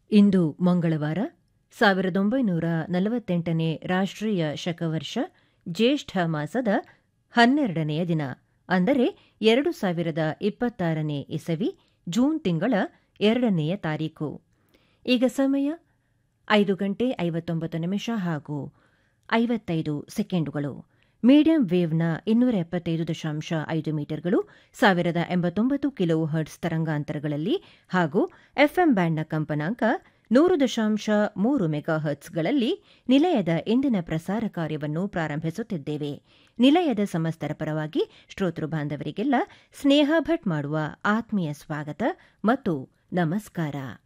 ಇಂದು ಮಂಗಳವಾರ 1948ನೇ ರಾಷ್ಟ್ರೀಯ ಶಕವರ್ಷ ಜ್ಯೇಷ್ಠ ಮಾಸದ 12ನೆಯ ದಿನ, ಅಂದರೆ 2026ನೇ ಇಸವಿ ಜೂನ್ ತಿಂಗಳ 2ನೆಯ ತಾರೀಖು. ಈಗ ಸಮಯ 5:59 ಹಾಗೂ 55 ಸೆಕೆಂಡುಗಳು. ಮೀಡಿಯಂ ವೇವ್ನ 275.5 ಮೀಟರ್ಗಳು 1089 ಕಿಲೋ ಹರ್ಟ್ಸ್ ತರಂಗಾಂತರಗಳಲ್ಲಿ ಹಾಗೂ ಎಫ್ಎಂ ಬ್ಯಾಂಡ್ನ ಕಂಪನಾಂಕ 100.3 ಮೆಗಾ ಹರ್ಟ್ಸ್ಗಳಲ್ಲಿ ನಿಲಯದ ಇಂದಿನ ಪ್ರಸಾರ ಕಾರ್ಯವನ್ನು ಪ್ರಾರಂಭಿಸುತ್ತಿದ್ದೇವೆ. ನಿಲಯದ ಸಮಸ್ತರ ಪರವಾಗಿ ಶ್ರೋತೃ ಬಾಂಧವರಿಗೆಲ್ಲ ಸ್ನೇಹ ಭಟ್ ಮಾಡುವ ಆತ್ಮೀಯ ಸ್ವಾಗತ ಮತ್ತು ನಮಸ್ಕಾರ.